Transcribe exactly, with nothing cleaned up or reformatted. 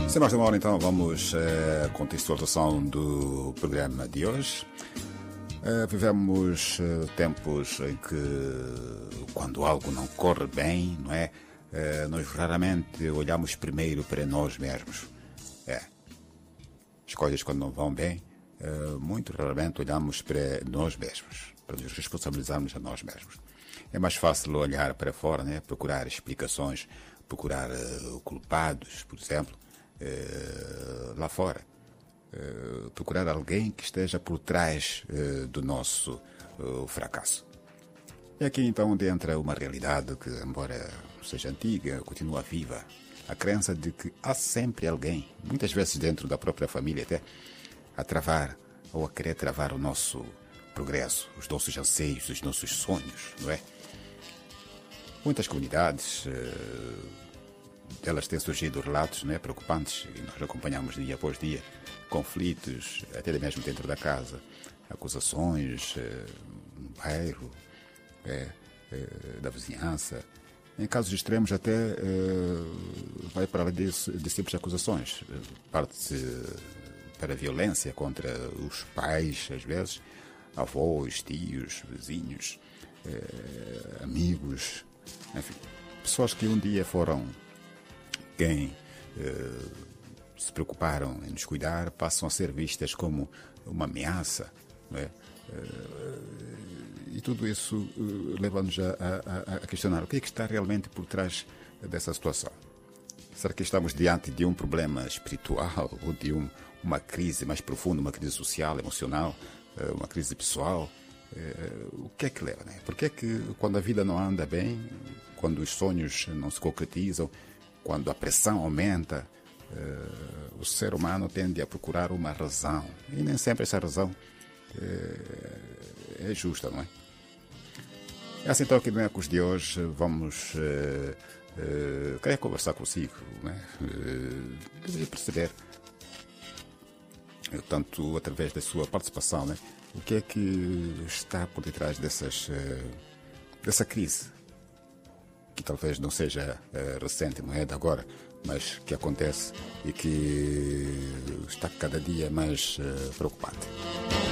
Sem mais demora, então, vamos à contextualização do programa de hoje. Uh, vivemos uh, tempos em que, quando algo não corre bem, não é? Uh, nós raramente olhamos primeiro para nós mesmos. É. As coisas, quando não vão bem, uh, muito raramente olhamos para nós mesmos, para nos responsabilizarmos a nós mesmos. É mais fácil olhar para fora, né? Procurar explicações, procurar uh, culpados, por exemplo, uh, lá fora. Uh, procurar alguém que esteja por trás uh, do nosso uh, fracasso. É aqui então onde entra uma realidade que, embora seja antiga, continua viva. A crença de que há sempre alguém, muitas vezes dentro da própria família até, a travar ou a querer travar o nosso progresso, os nossos anseios, os nossos sonhos, não é? Muitas comunidades, uh, delas têm surgido relatos, não é, preocupantes, e nós acompanhamos dia após dia, conflitos, até mesmo dentro da casa, acusações uh, no bairro, é, uh, da vizinhança. Em casos extremos até uh, vai para além desse, desse tipo de acusações. Parte para a violência contra os pais, às vezes, avós, tios, vizinhos, uh, amigos, enfim, pessoas que um dia foram quem eh, se preocuparam em nos cuidar, passam a ser vistas como uma ameaça, não é? Eh, e tudo isso eh, leva-nos a, a, a questionar o que é que está realmente por trás dessa situação. Será que estamos diante de um problema espiritual ou de um, uma crise mais profunda, uma crise social, emocional, eh, uma crise pessoal? Eh, o que é que leva, né? Por que é que quando a vida não anda bem, quando os sonhos não se concretizam, quando a pressão aumenta, uh, o ser humano tende a procurar uma razão. E nem sempre essa razão uh, é justa, não é? É assim então que no Ecos de hoje vamos uh, uh, querer conversar consigo, não é? Uh, perceber, tanto através da sua participação, né? O que é que está por detrás dessas, uh, dessa crise, que talvez não seja uh, recente, não é de agora, mas que acontece e que está cada dia mais uh, preocupante.